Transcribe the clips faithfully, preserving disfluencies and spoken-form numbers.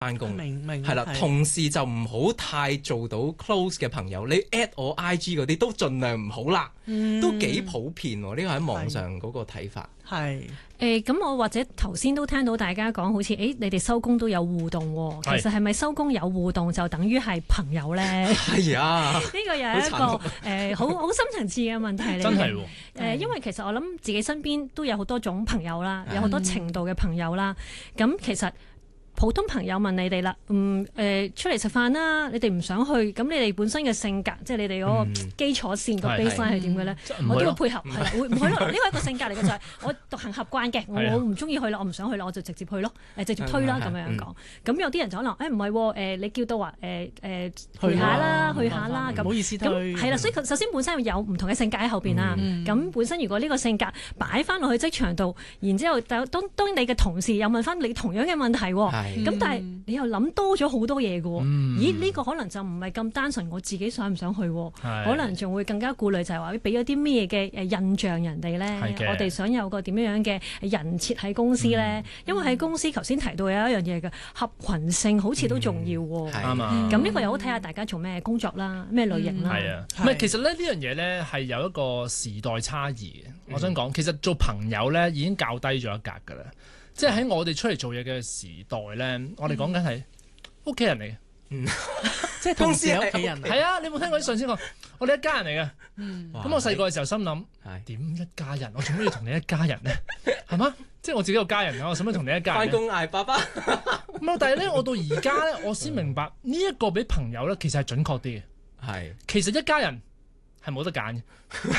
翻工， 明明係啦，同事就唔好太做到 close 嘅朋友，你 at 我 I G 嗰啲都盡量唔好啦， 嗯、 都幾普遍喎。呢個喺網上嗰個睇法係誒咁，我或者頭先都聽到大家講，好似誒你哋收工都有互動喎。其實係咪收工有互動就等於係朋友咧？ 係啊， 呢個又係一個誒好好深層次嘅問題嚟嘅。 真係喎誒，因為其實我諗自己身邊都有好多種朋友啦，有好多程度嘅朋友啦。咁其實普通朋友問你哋啦，嗯誒、呃、出嚟食飯啦，你哋唔想去，咁你哋本身嘅性格，即係你哋嗰個基礎線個 baseline 係點嘅咧？我都要配合，係啦，會唔去咯？呢個係一個性格嚟嘅，就係我獨行俠慣嘅，我唔中意去啦，我唔想去啦，我就直接去咯，誒直接推啦咁樣講。咁有啲人就可能誒唔係喎，你叫到話誒誒去下啦，去下啦，咁唔好意思推。 咁係啦，所以首先本身有唔同嘅性格喺後邊啦。咁本身如果呢個性格擺翻落去職場度，然之後當當你嘅同事又問翻你同樣嘅問題喎。咁、嗯、但係你又諗多咗好多嘢嘅喎，嗯、咦呢、呢個可能就唔係咁單純，我自己想唔想去，可能仲會更加顧慮就係話俾咗啲咩嘅誒印象人哋咧，我哋想有個點樣樣嘅人設喺公司咧，嗯、因為喺公司頭先提到有一樣嘢嘅合群性好似都重要喎， 啱啊， 咁呢個又好睇下大家做咩工作啦，咩類型啦， 係、嗯、啊，唔係其實咧呢樣嘢咧係有一個時代差異嘅，嗯、我想講其實做朋友咧已經較低咗一格㗎啦。即係喺我哋出嚟做嘢嘅時代咧，我哋講緊係屋企人嚟嘅，嗯， 即係公司係屋企人。 係啊，你有冇聽過啲上司講？我哋一家人嚟嘅。咁、 嗯、 我細個嘅時候心諗，點一家人？我做咩要同你一家人咧？係嘛？即係我自己個家人啊！我使乜同你一家人？ 翻工嗌爸爸。 咁但係咧，我到而家咧，我先明白呢一個俾朋友咧，其實係準確啲嘅。 係， 其實一家人係冇得揀嘅。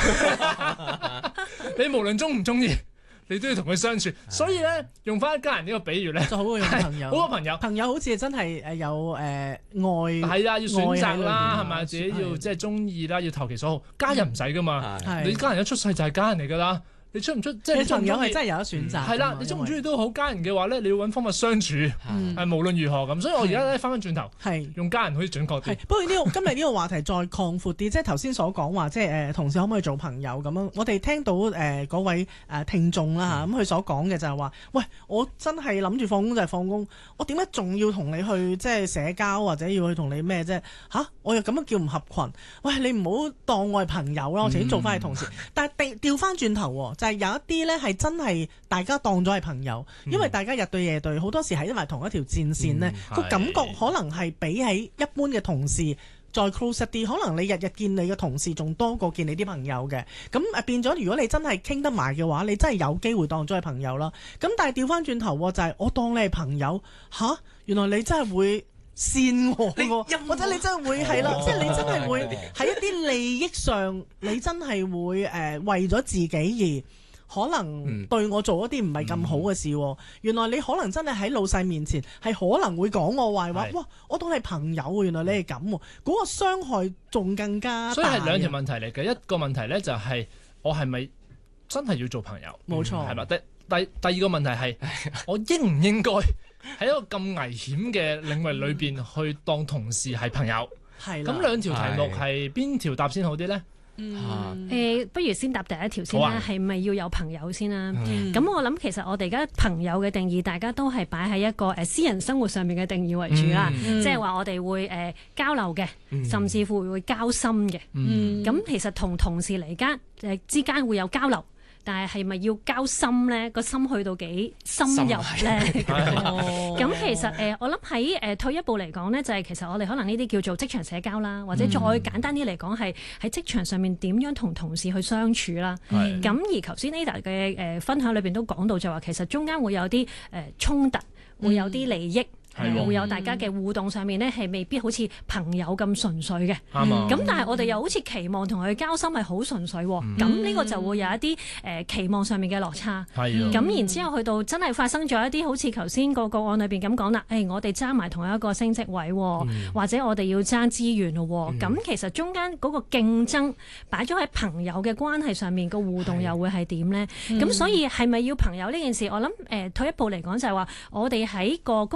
你無論中唔中意，你都要同佢相處，所以咧用翻一家人呢個比喻咧， 就好過用朋友。好過朋友，朋友好似真係誒有誒、呃、愛， 係啊，要選擇啦，係咪？自己要即係中意啦，要投其所好。家人唔使噶嘛，你家人一出世就係家人嚟噶啦。你出唔出即係你朋友係真係有得選擇。 係啦，你中唔中意都好，家人嘅話咧，你要揾方法相處，係無論如何咁。所以我而家咧翻返轉頭，係用家人可以準確啲。 不過呢個今日呢個話題再擴闊啲，即係頭先所講話，即係誒同事可唔可以做朋友咁樣？我哋聽到誒嗰位誒聽眾啦嚇，咁佢所講嘅就係話：喂，我真係諗住放工就係放工，我點解仲要同你去即係社交或者要去同你咩啫？嚇，我又咁樣叫唔合群。喂，你唔好當我係朋友啦，我自己做翻係同事。但係調翻轉頭喎。就係有一啲咧係真係大家當咗係朋友，因為大家日對夜對，好多時係因為同一條戰線咧，個、嗯、感覺可能係比起一般嘅同事再 close 啲，可能你日日見你嘅同事仲多過見你啲朋友嘅，咁誒變咗如果你真係傾得埋嘅話，你真係有機會當咗係朋友啦。咁但係調翻轉頭就係、是、我當你係朋友吓，原來你真係會扇我喎，或者你真係會係啦，即係、哦、你真係會喺一啲利益上，你真係會誒、呃、為咗自己而可能對我做一啲唔係咁好嘅事。嗯、原來你可能真係喺老細面前係可能會講我壞話，哇！我當你係朋友，原來你係咁，嗰、嗰個傷害仲更加大。 所以係兩條問題嚟嘅，一個問題咧就係我係咪真係要做朋友？冇錯，係嘛？第第第二個問題係我應唔應該喺一個咁危險嘅領域裏邊去當同事係朋友？係咁兩條題目係邊條答先好啲咧？ 嗯，誒、呃，不如先答第一條先啦，係咪、啊、要有朋友先啦？咁、嗯、我諗其實我哋而家朋友嘅定義，大家都係擺喺一個誒私人生活上面嘅定義為主啦，嗯、即係話我哋會誒、呃、交流嘅，嗯、甚至乎會交心嘅。咁、嗯、其實同同事嚟間誒之間會有交流。但係係咪要交心咧？個心去到幾深入咧？咁其實誒、呃，我諗喺誒退一步嚟講咧，就係、是、其實我哋可能呢啲叫做職場社交啦，或者再簡單啲嚟講係喺職場上面點樣同同事去相處啦。咁、嗯、而頭先 Ada 嘅誒分享裏邊都講到就話，其實中間會有啲誒衝突，會有啲利益。嗯係會有大家嘅互動上面呢，係未必好似朋友咁純粹嘅。咁、嗯、但係我哋又好似期望同佢交心係好純粹喎。咁呢、嗯、個就會有一啲誒、呃、期望上面嘅落差。咁、嗯、然之後去到真係發生咗一啲好似頭先個個案裏邊咁講啦。誒、哎，我哋爭埋同一個升職位，嗯、或者我哋要爭資源咯。咁、嗯、其實中間嗰個競爭擺咗喺朋友嘅關係上面，個互動又會係點呢？咁、嗯、所以係咪要朋友呢件事？我諗誒、呃、退一步嚟講就係話，我哋喺個公司裏邊。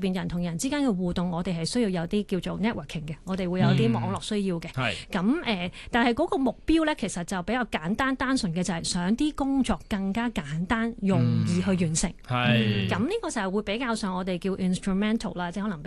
邊人同人之間嘅互動，我哋係需要有啲叫做 networking 嘅，我哋會有啲網絡需要嘅。係咁誒，但係嗰個目標咧，其實就比較簡單單純嘅，就係想啲工作更加簡單容易去完成。係咁呢個就係會比較上我哋叫 instrumental 啦，即係可能。